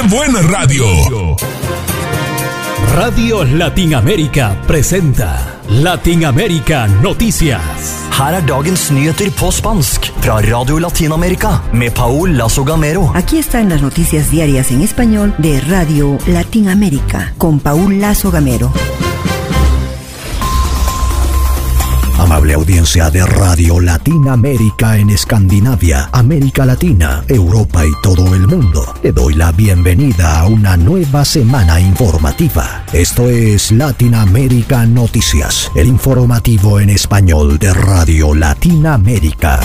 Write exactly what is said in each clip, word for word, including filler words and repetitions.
buena radio! Radio Latinoamérica presenta Latinoamérica Noticias. Her er dagens nyheter på spansk fra Radio Latinoamérica med Paul Lazo Gamero. Aquí están las noticias diarias en español de Radio Latinoamérica con Paul Lazo Gamero. Amable audiencia de Radio Latinoamérica en Escandinavia, América Latina, Europa y todo el mundo, le doy la bienvenida a una nueva semana informativa. Esto es Latinoamérica Noticias, el informativo en español de Radio Latinoamérica.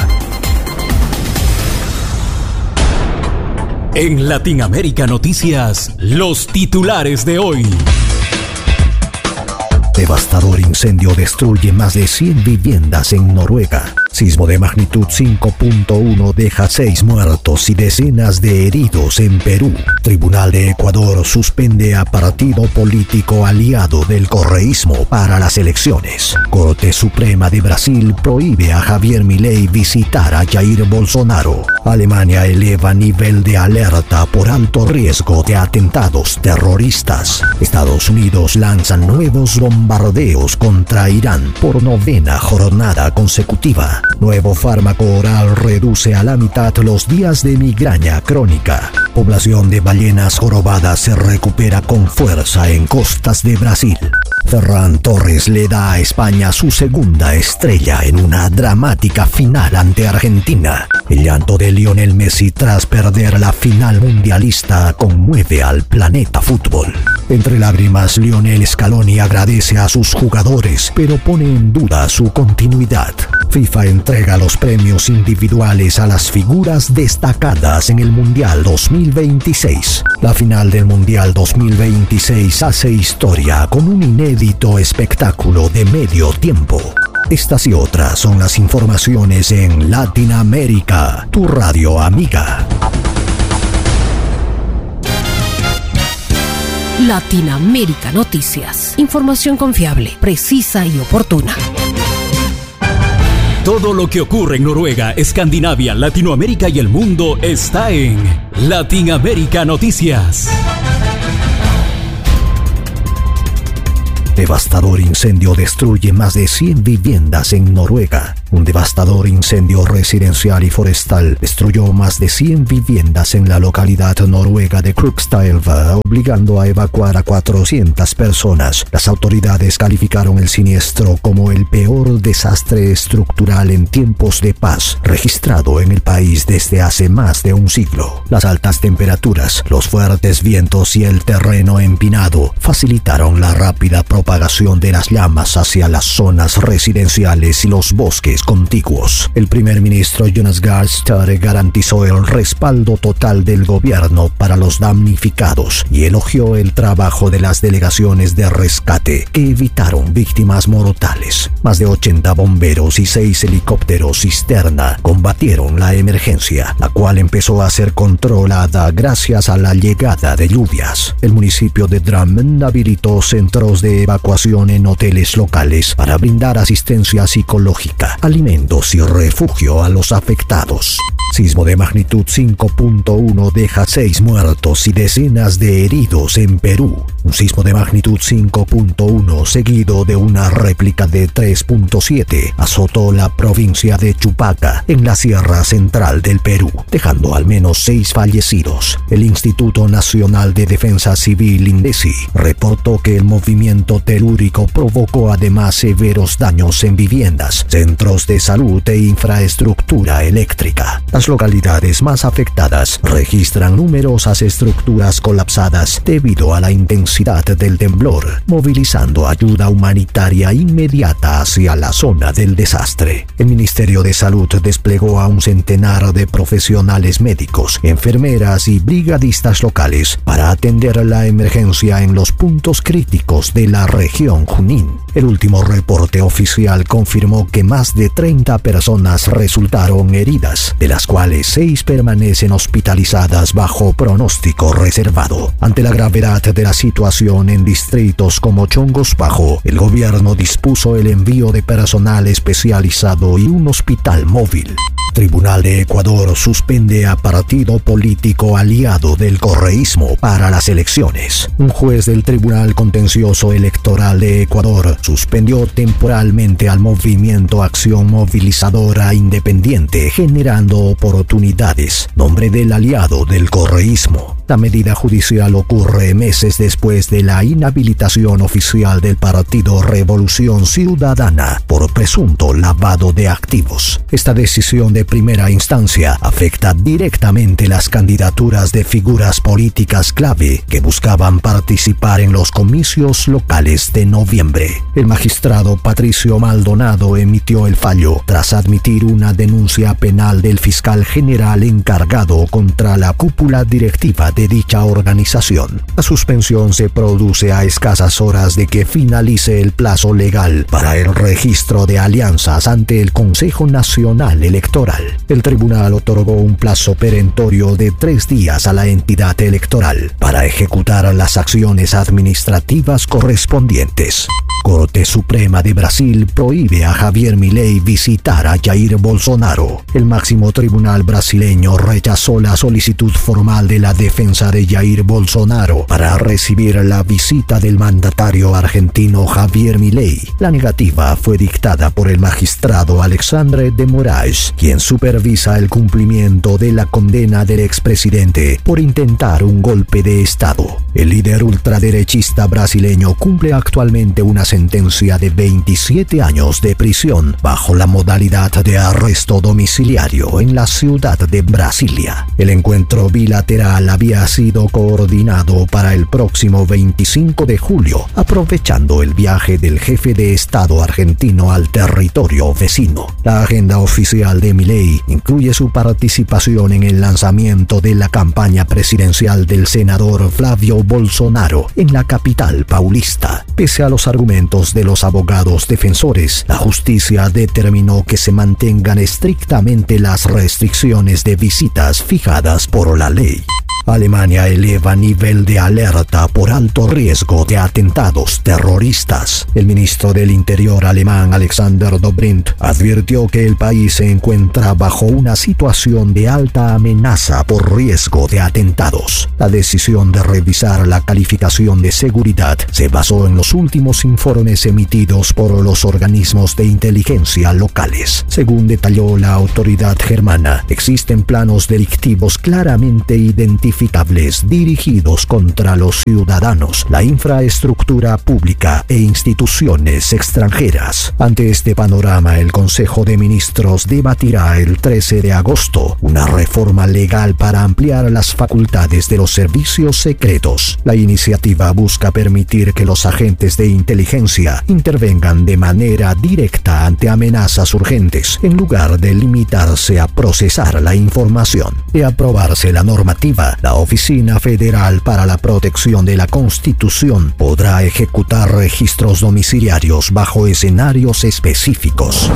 En Latinoamérica Noticias, los titulares de hoy. Devastador incendio destruye más de cien viviendas en Noruega. Sismo de magnitud cinco punto uno deja seis muertos y decenas de heridos en Perú. Tribunal de Ecuador suspende a partido político aliado del correísmo para las elecciones. Corte Suprema de Brasil prohíbe a Javier Milei visitar a Jair Bolsonaro. Alemania eleva nivel de alerta por alto riesgo de atentados terroristas. Estados Unidos lanzan nuevos bombardeos contra Irán por novena jornada consecutiva. Nuevo fármaco oral reduce a la mitad los días de migraña crónica. Población de ballenas jorobadas se recupera con fuerza en costas de Brasil. Ferran Torres le da a España su segunda estrella en una dramática final ante Argentina. El llanto de Lionel Messi tras perder la final mundialista conmueve al planeta fútbol. Entre lágrimas, Lionel Scaloni agradece a sus jugadores, pero pone en duda su continuidad. FIFA entrega los premios individuales a las figuras destacadas en el Mundial dos mil veintiséis. La final del Mundial dos mil veintiséis hace historia con un inédito espectáculo de medio tiempo. Estas y otras son las informaciones en Latinoamérica, tu radio amiga. Latinoamérica Noticias. Información confiable, precisa y oportuna. Todo lo que ocurre en Noruega, Escandinavia, Latinoamérica y el mundo está en Latinoamérica Noticias. Devastador incendio destruye más de cien viviendas en Noruega. Un devastador incendio residencial y forestal destruyó más de cien viviendas en la localidad noruega de Krokstadelva, obligando a evacuar a cuatrocientas personas. Las autoridades calificaron el siniestro como el peor desastre estructural en tiempos de paz registrado en el país desde hace más de un siglo. Las altas temperaturas, los fuertes vientos y el terreno empinado facilitaron la rápida propagación de las llamas hacia las zonas residenciales y los bosques contiguos. El primer ministro Jonas Gahr Støre garantizó el respaldo total del gobierno para los damnificados y elogió el trabajo de las delegaciones de rescate que evitaron víctimas mortales. Más de ochenta bomberos y seis helicópteros cisterna combatieron la emergencia, la cual empezó a ser controlada gracias a la llegada de lluvias. El municipio de Drammen habilitó centros de evacuación en hoteles locales para brindar asistencia psicológica, alimentos y refugio a los afectados. Sismo de magnitud cinco punto uno deja seis muertos y decenas de heridos en Perú. Un sismo de magnitud cinco punto uno seguido de una réplica de tres punto siete azotó la provincia de Chupaca en la Sierra Central del Perú, dejando al menos seis fallecidos. El Instituto Nacional de Defensa Civil INDECI reportó que el movimiento telúrico provocó además severos daños en viviendas, centros de salud e infraestructura eléctrica. Las localidades más afectadas registran numerosas estructuras colapsadas debido a la intensidad del temblor, movilizando ayuda humanitaria inmediata hacia la zona del desastre. El Ministerio de Salud desplegó a un centenar de profesionales médicos, enfermeras y brigadistas locales para atender la emergencia en los puntos críticos de la región Junín. El último reporte oficial confirmó que más de de treinta personas resultaron heridas, de las cuales seis permanecen hospitalizadas bajo pronóstico reservado. Ante la gravedad de la situación en distritos como Chongos Bajo, el gobierno dispuso el envío de personal especializado y un hospital móvil. Tribunal de Ecuador suspende a partido político aliado del correísmo para las elecciones. Un juez del Tribunal Contencioso Electoral de Ecuador suspendió temporalmente al movimiento Acción Movilizadora Independiente Generando Oportunidades, nombre del aliado del correísmo. La medida judicial ocurre meses después de la inhabilitación oficial del partido Revolución Ciudadana por presunto lavado de activos. Esta decisión de primera instancia afecta directamente las candidaturas de figuras políticas clave que buscaban participar en los comicios locales de noviembre. El magistrado Patricio Maldonado emitió el fallo tras admitir una denuncia penal del fiscal general encargado contra la cúpula directiva de dicha organización. La suspensión se produce a escasas horas de que finalice el plazo legal para el registro de alianzas ante el Consejo Nacional Electoral. El tribunal otorgó un plazo perentorio de tres días a la entidad electoral para ejecutar las acciones administrativas correspondientes. Corte Suprema de Brasil prohíbe a Javier Milei visitar a Jair Bolsonaro. El máximo tribunal brasileño rechazó la solicitud formal de la defensa de Jair Bolsonaro para recibir la visita del mandatario argentino Javier Milei. La negativa fue dictada por el magistrado Alexandre de Moraes, quien supervisa el cumplimiento de la condena del expresidente por intentar un golpe de Estado. El líder ultraderechista brasileño cumple actualmente una sentencia de veintisiete años de prisión bajo la modalidad de arresto domiciliario en la ciudad de Brasilia. El encuentro bilateral había sido coordinado para el próximo veinticinco de julio, aprovechando el viaje del jefe de Estado argentino al territorio vecino. La agenda oficial de Milei incluye su participación en el lanzamiento de la campaña presidencial del senador Flavio Bolsonaro en la capital paulista. Pese a los argumentos de los abogados defensores, la justicia determinó que se mantengan estrictamente las restricciones de visitas fijadas por la ley. Alemania eleva nivel de alerta por alto riesgo de atentados terroristas. El ministro del Interior alemán Alexander Dobrindt advirtió que el país se encuentra bajo una situación de alta amenaza por riesgo de atentados. La decisión de revisar la calificación de seguridad se basó en los últimos informes emitidos por los organismos de inteligencia locales. Según detalló la autoridad germana, existen planos delictivos claramente identificados dirigidos contra los ciudadanos, la infraestructura pública e instituciones extranjeras. Ante este panorama, el Consejo de Ministros debatirá el trece de agosto una reforma legal para ampliar las facultades de los servicios secretos. La iniciativa busca permitir que los agentes de inteligencia intervengan de manera directa ante amenazas urgentes, en lugar de limitarse a procesar la información. De aprobarse la normativa, la Oficina Federal para la Protección de la Constitución podrá ejecutar registros domiciliarios bajo escenarios específicos.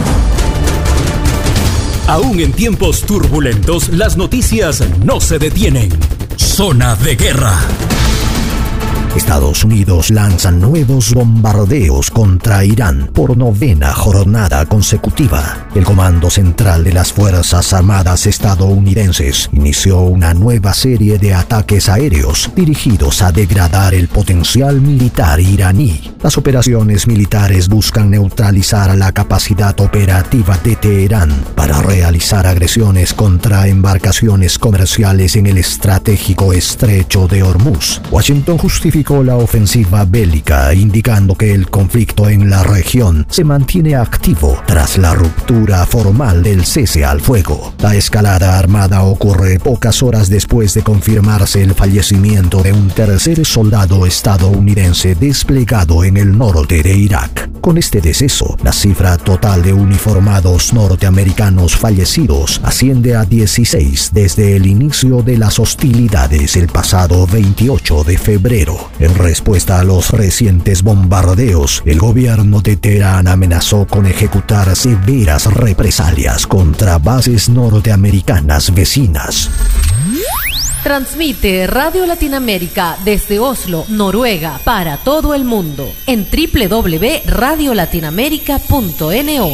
Aún en tiempos turbulentos, las noticias no se detienen. Zona de guerra. Estados Unidos lanza nuevos bombardeos contra Irán por novena jornada consecutiva. El Comando Central de las Fuerzas Armadas estadounidenses inició una nueva serie de ataques aéreos dirigidos a degradar el potencial militar iraní. Las operaciones militares buscan neutralizar la capacidad operativa de Teherán para realizar agresiones contra embarcaciones comerciales en el estratégico estrecho de Hormuz. Washington justificó la ofensiva bélica, indicando que el conflicto en la región se mantiene activo tras la ruptura formal del cese al fuego. La escalada armada ocurre pocas horas después de confirmarse el fallecimiento de un tercer soldado estadounidense desplegado en el norte de Irak. Con este deceso, la cifra total de uniformados norteamericanos fallecidos asciende a dieciséis desde el inicio de las hostilidades el pasado veintiocho de febrero. En respuesta a los recientes bombardeos, el gobierno de Teherán amenazó con ejecutar severas represalias contra bases norteamericanas vecinas. Transmite Radio Latinoamérica desde Oslo, Noruega, para todo el mundo en doble u doble u doble u punto radio latinoamérica punto no.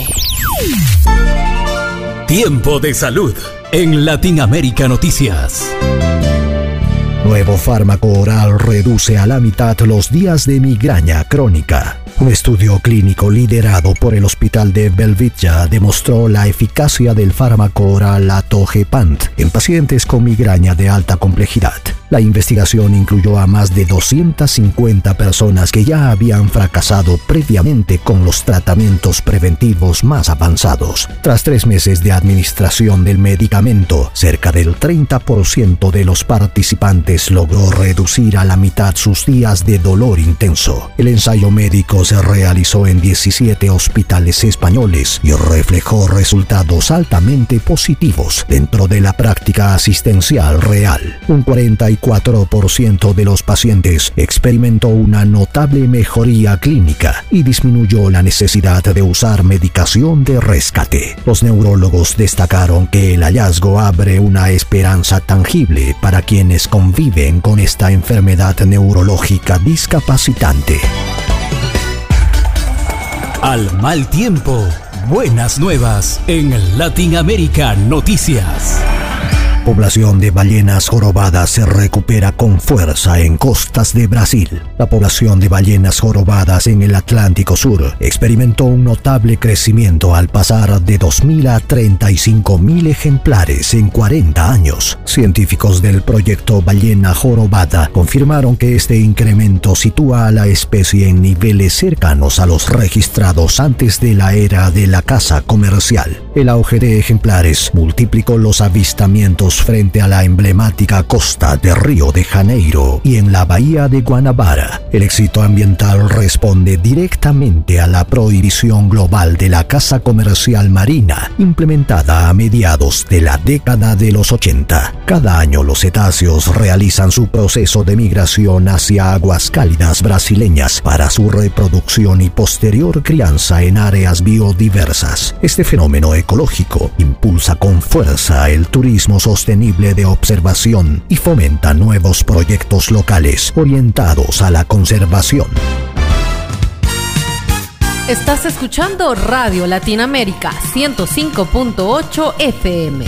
Tiempo de salud en Latinoamérica Noticias. Nuevo fármaco oral reduce a la mitad los días de migraña crónica. Un estudio clínico liderado por el Hospital de Belvitja demostró la eficacia del fármaco oral Atogepant en pacientes con migraña de alta complejidad. La investigación incluyó a más de doscientas cincuenta personas que ya habían fracasado previamente con los tratamientos preventivos más avanzados. Tras tres meses de administración del medicamento, cerca del treinta por ciento de los participantes logró reducir a la mitad sus días de dolor intenso. El ensayo médico se realizó en diecisiete hospitales españoles y reflejó resultados altamente positivos dentro de la práctica asistencial real. Un cuarenta y cuatro por ciento de los pacientes experimentó una notable mejoría clínica y disminuyó la necesidad de usar medicación de rescate. Los neurólogos destacaron que el hallazgo abre una esperanza tangible para quienes conviven con esta enfermedad neurológica discapacitante. Al mal tiempo, buenas nuevas en Latinoamérica Noticias. Población de ballenas jorobadas se recupera con fuerza en costas de Brasil. La población de ballenas jorobadas en el Atlántico Sur experimentó un notable crecimiento al pasar de dos mil a treinta y cinco mil ejemplares en cuarenta años. Científicos del proyecto Ballena Jorobada confirmaron que este incremento sitúa a la especie en niveles cercanos a los registrados antes de la era de la caza comercial. El auge de ejemplares multiplicó los avistamientos frente a la emblemática costa de Río de Janeiro y en la bahía de Guanabara. El éxito ambiental responde directamente a la prohibición global de la caza comercial marina implementada a mediados de la década de los ochenta. Cada año los cetáceos realizan su proceso de migración hacia aguas cálidas brasileñas para su reproducción y posterior crianza en áreas biodiversas. Este fenómeno ecológico impulsa con fuerza el turismo sostenible de observación y fomenta nuevos proyectos locales orientados a la conservación. Estás escuchando Radio Latinoamérica ciento cinco punto ocho F M.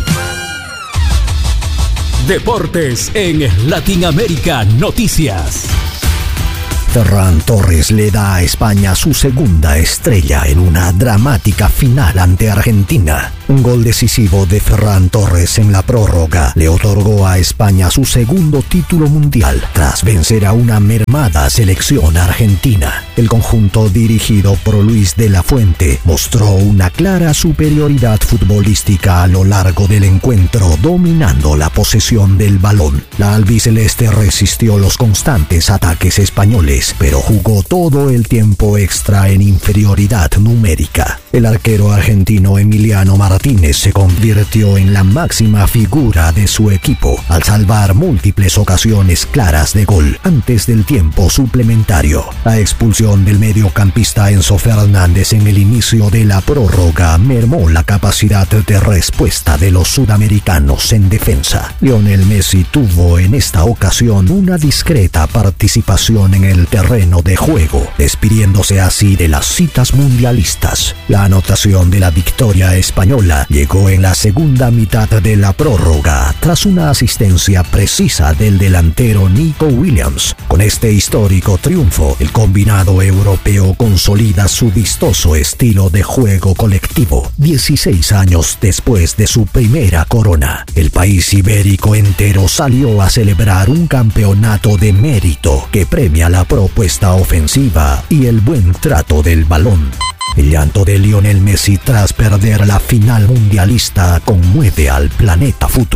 Deportes en Latinoamérica Noticias. Ferran Torres le da a España su segunda estrella en una dramática final ante Argentina. Un gol decisivo de Ferran Torres en la prórroga le otorgó a España su segundo título mundial tras vencer a una mermada selección argentina. El conjunto dirigido por Luis de la Fuente mostró una clara superioridad futbolística a lo largo del encuentro, dominando la posesión del balón. La albiceleste resistió los constantes ataques españoles, pero jugó todo el tiempo extra en inferioridad numérica. El arquero argentino Emiliano Martínez se convirtió en la máxima figura de su equipo al salvar múltiples ocasiones claras de gol antes del tiempo suplementario. La expulsión del mediocampista Enzo Fernández en el inicio de la prórroga mermó la capacidad de respuesta de los sudamericanos en defensa. Lionel Messi tuvo en esta ocasión una discreta participación en el terreno de juego, despidiéndose así de las citas mundialistas. La anotación de la victoria española llegó en la segunda mitad de la prórroga, tras una asistencia precisa del delantero Nico Williams. Con este histórico triunfo, el combinado europeo consolida su vistoso estilo de juego colectivo. dieciséis años después de su primera corona, el país ibérico entero salió a celebrar un campeonato de mérito que premia la propuesta ofensiva y el buen trato del balón. El llanto de Lionel Messi tras perder la final mundialista conmueve al planeta fútbol.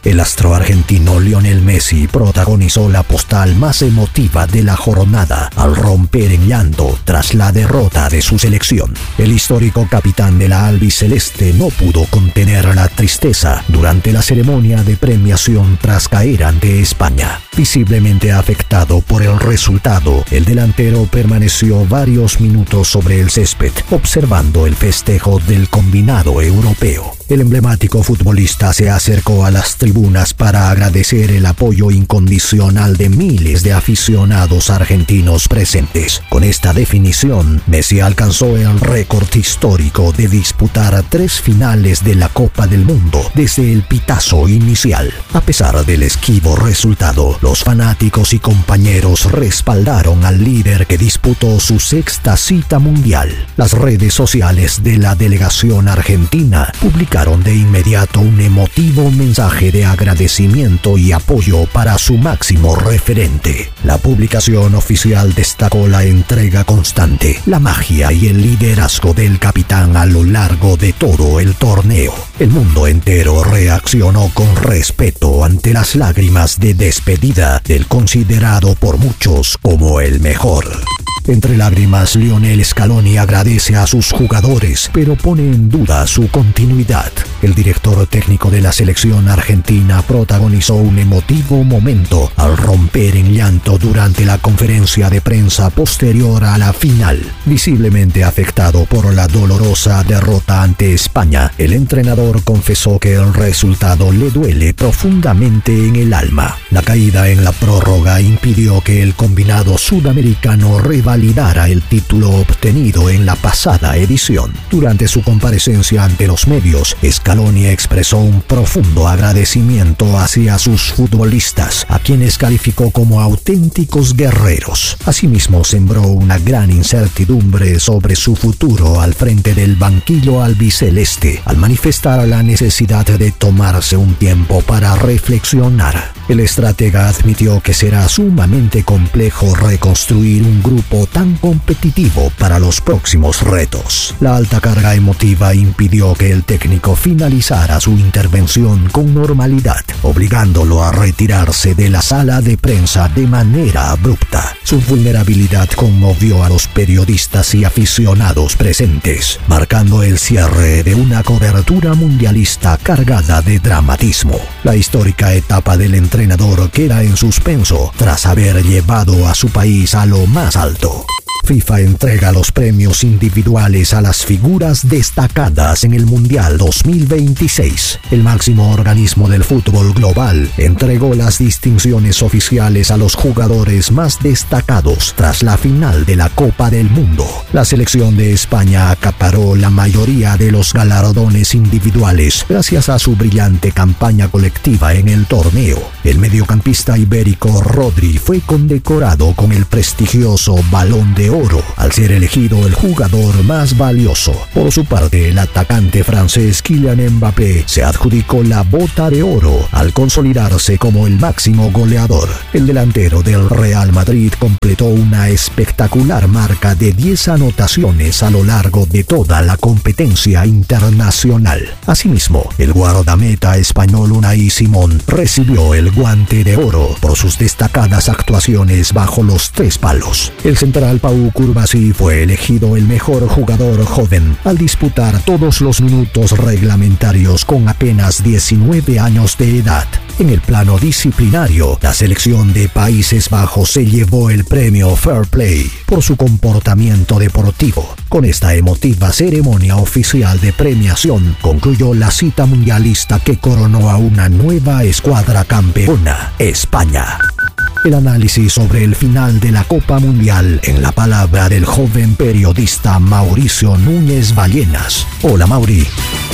El astro argentino Lionel Messi protagonizó la postal más emotiva de la jornada al romper en llanto tras la derrota de su selección. El histórico capitán de la albiceleste no pudo contener la tristeza durante la ceremonia de premiación tras caer ante España. Visiblemente afectado por el resultado, el delantero permaneció varios minutos sobre el césped observando el festejo del combinado europeo. El emblemático futbolista se acercó a las tribunas para agradecer el apoyo incondicional de miles de aficionados argentinos presentes. Con esta definición, Messi alcanzó el récord histórico de disputar tres finales de la Copa del Mundo desde el pitazo inicial. A pesar del esquivo resultado, los fanáticos y compañeros respaldaron al líder que disputó su sexta cita mundial. Las redes sociales de la delegación argentina publicaron de inmediato un emotivo mensaje de agradecimiento y apoyo para su máximo referente. La publicación oficial destacó la entrega constante, la magia y el liderazgo del capitán a lo largo de todo el torneo. El mundo entero reaccionó con respeto ante las lágrimas de despedida del considerado por muchos como el mejor. Entre lágrimas, Lionel Scaloni agradece a sus jugadores, pero pone en duda su continuidad. El director técnico de la selección argentina protagonizó un emotivo momento al romper en llanto durante la conferencia de prensa posterior a la final. Visiblemente afectado por la dolorosa derrota ante España, el entrenador confesó que el resultado le duele profundamente en el alma. La caída en la prórroga impidió que el combinado sudamericano revalidara el título obtenido en la pasada edición. Durante su comparecencia ante los medios, Scaloni expresó un profundo agradecimiento hacia sus futbolistas, a quienes calificó como auténticos guerreros. Asimismo, sembró una gran incertidumbre sobre su futuro al frente del banquillo albiceleste, al manifestar la necesidad de tomarse un tiempo para reflexionar. El estratega admitió que será sumamente complejo reconstruir un grupo tan competitivo para los próximos retos. La alta carga emotiva impidió que el técnico finalizara su intervención con normalidad, obligándolo a retirarse de la sala de prensa de manera abrupta. Su vulnerabilidad conmovió a los periodistas y aficionados presentes, marcando el cierre de una cobertura mundialista cargada de dramatismo. La histórica etapa del entrenador queda en suspenso tras haber llevado a su país a lo más alto. FIFA entrega los premios individuales a las figuras destacadas en el Mundial dos mil veintiséis. El máximo organismo del fútbol global entregó las distinciones oficiales a los jugadores más destacados tras la final de la Copa del Mundo. La selección de España acaparó la mayoría de los galardones individuales gracias a su brillante campaña colectiva en el torneo. El mediocampista ibérico Rodri fue condecorado con el prestigioso Balón de Oro al ser elegido el jugador más valioso. Por su parte, el atacante francés Kylian Mbappé se adjudicó la Bota de Oro al consolidarse como el máximo goleador. El delantero del Real Madrid completó una espectacular marca de diez anotaciones a lo largo de toda la competencia internacional. Asimismo, el guardameta español Unai Simón recibió el Guante de Oro por sus destacadas actuaciones bajo los tres palos. El central Pau Cubarsí fue elegido el mejor jugador joven al disputar todos los minutos reglamentarios con apenas diecinueve años de edad. En el plano disciplinario, la selección de Países Bajos se llevó el premio Fair Play por su comportamiento deportivo. Con esta emotiva ceremonia oficial de premiación, concluyó la cita mundialista que coronó a una nueva escuadra campeona, España. El análisis sobre el final de la Copa Mundial en la palabra del joven periodista Mauricio Núñez Ballenas. Hola, Mauri.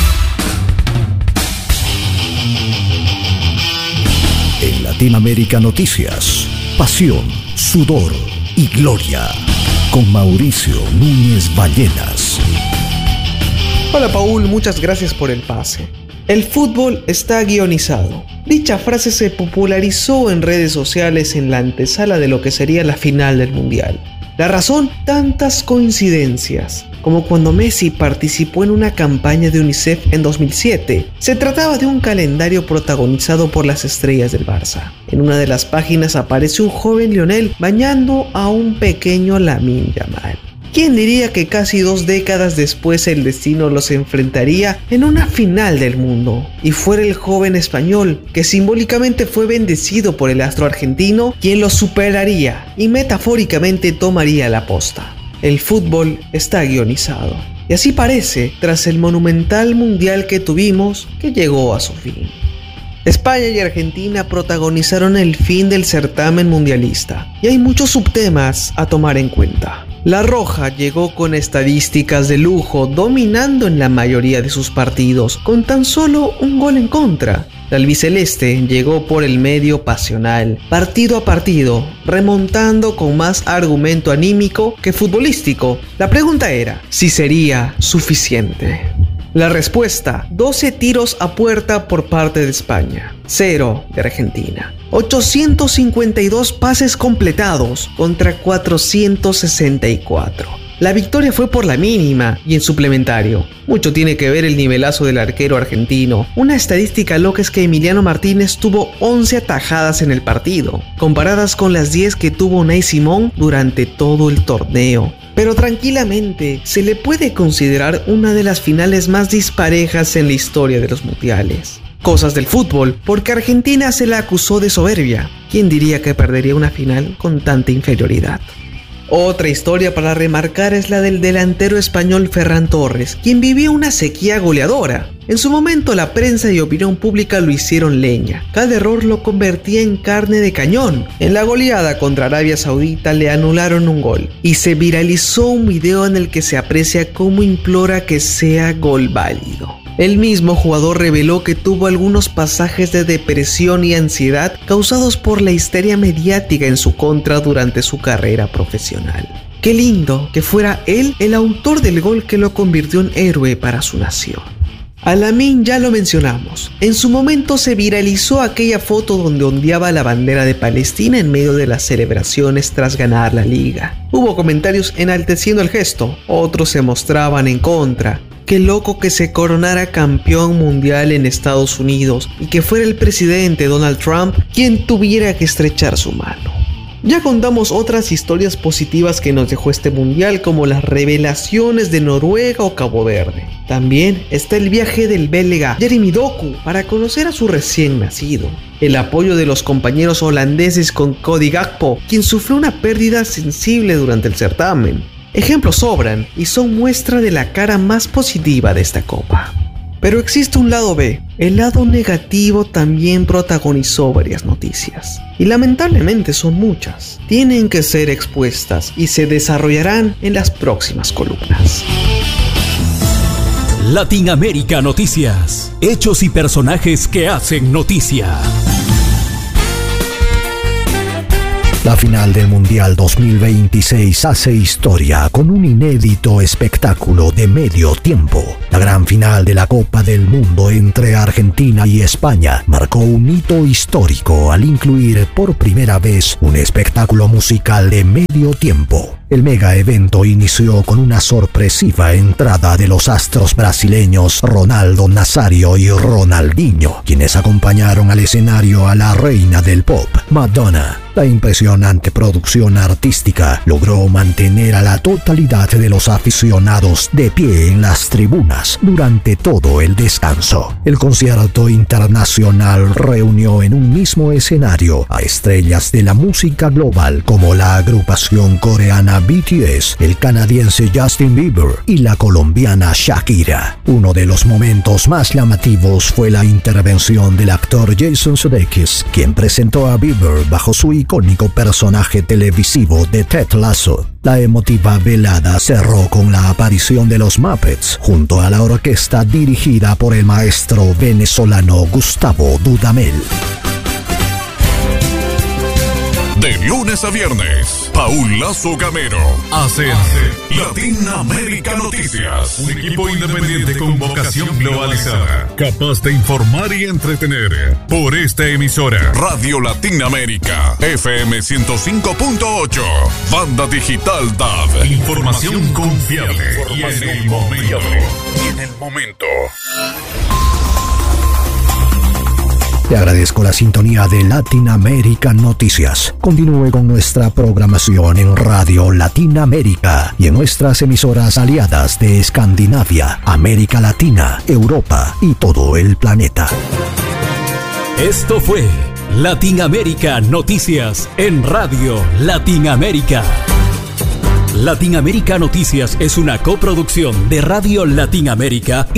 En Latinoamérica Noticias, pasión, sudor y gloria. Con Mauricio Núñez Ballenas. Hola, Paul, muchas gracias por el pase. El fútbol está guionizado. Dicha frase se popularizó en redes sociales en la antesala de lo que sería la final del Mundial. La razón, tantas coincidencias. como cuando Messi participó en una campaña de UNICEF en dos mil siete. Se trataba de un calendario protagonizado por las estrellas del Barça. En una de las páginas aparece un joven Lionel bañando a un pequeño Lamine Yamal. ¿Quién diría que casi dos décadas después el destino los enfrentaría en una final del mundo? Y fuera el joven español, que simbólicamente fue bendecido por el astro argentino, quien lo superaría y metafóricamente tomaría la posta. El fútbol está guionizado. Y así parece, tras el monumental mundial que tuvimos, que llegó a su fin. España y Argentina protagonizaron el fin del certamen mundialista, y hay muchos subtemas a tomar en cuenta. La Roja llegó con estadísticas de lujo, dominando en la mayoría de sus partidos, con tan solo un gol en contra. La albiceleste llegó por el medio pasional, partido a partido, remontando con más argumento anímico que futbolístico. La pregunta era, si sería suficiente. La respuesta, doce tiros a puerta por parte de España, cero de Argentina. ochocientos cincuenta y dos pases completados contra cuatrocientos sesenta y cuatro. La victoria fue por la mínima y en suplementario. Mucho tiene que ver el nivelazo del arquero argentino. Una estadística loca es que Emiliano Martínez tuvo once atajadas en el partido, comparadas con las diez que tuvo Unai Simón durante todo el torneo. Pero tranquilamente se le puede considerar una de las finales más disparejas en la historia de los mundiales. Cosas del fútbol, porque Argentina se la acusó de soberbia. ¿Quién diría que perdería una final con tanta inferioridad? Otra historia para remarcar es la del delantero español Ferran Torres, quien vivió una sequía goleadora. En su momento la prensa y opinión pública lo hicieron leña. Cada error lo convertía en carne de cañón. En la goleada contra Arabia Saudita le anularon un gol y se viralizó un video en el que se aprecia cómo implora que sea gol válido. El mismo jugador reveló que tuvo algunos pasajes de depresión y ansiedad causados por la histeria mediática en su contra durante su carrera profesional. Qué lindo que fuera él el autor del gol que lo convirtió en héroe para su nación. A Lamine ya lo mencionamos. En su momento se viralizó aquella foto donde ondeaba la bandera de Palestina en medio de las celebraciones tras ganar la liga. Hubo comentarios enalteciendo el gesto, otros se mostraban en contra. Qué loco que se coronara campeón mundial en Estados Unidos y que fuera el presidente Donald Trump quien tuviera que estrechar su mano. Ya contamos otras historias positivas que nos dejó este mundial, como las revelaciones de Noruega o Cabo Verde. También está el viaje del belga Jeremy Doku para conocer a su recién nacido. El apoyo de los compañeros holandeses con Cody Gakpo, quien sufrió una pérdida sensible durante el certamen. Ejemplos sobran y son muestra de la cara más positiva de esta copa. Pero existe un lado B. El lado negativo también protagonizó varias noticias. Y lamentablemente son muchas. Tienen que ser expuestas y se desarrollarán en las próximas columnas. Latinoamérica Noticias. Hechos y personajes que hacen noticia. La final del Mundial dos mil veintiséis hace historia con un inédito espectáculo de medio tiempo. La gran final de la Copa del Mundo entre Argentina y España marcó un hito histórico al incluir por primera vez un espectáculo musical de medio tiempo. El mega evento inició con una sorpresiva entrada de los astros brasileños Ronaldo Nazario y Ronaldinho, quienes acompañaron al escenario a la reina del pop, Madonna. La impresionante producción artística logró mantener a la totalidad de los aficionados de pie en las tribunas durante todo el descanso. El concierto internacional reunió en un mismo escenario a estrellas de la música global como la agrupación coreana B T S, el canadiense Justin Bieber y la colombiana Shakira. Uno de los momentos más llamativos fue la intervención del actor Jason Sudeikis, quien presentó a Bieber bajo su icónico personaje televisivo de Ted Lasso. La emotiva velada cerró con la aparición de los Muppets junto a la orquesta dirigida por el maestro venezolano Gustavo Dudamel. De lunes a viernes, Paul Lazo Gamero hacen Latinoamérica Noticias. Un equipo independiente con vocación globalizada, capaz de informar y entretener. Por esta emisora, Radio Latinoamérica, F M ciento cinco punto ocho, Banda Digital D A B. Información confiable y en el momento. Y en el momento. Te agradezco la sintonía de Latinoamérica Noticias. Continúe con nuestra programación en Radio Latinoamérica y en nuestras emisoras aliadas de Escandinavia, América Latina, Europa y todo el planeta. Esto fue Latinoamérica Noticias en Radio Latinoamérica. Latinoamérica Noticias es una coproducción de Radio Latinoamérica y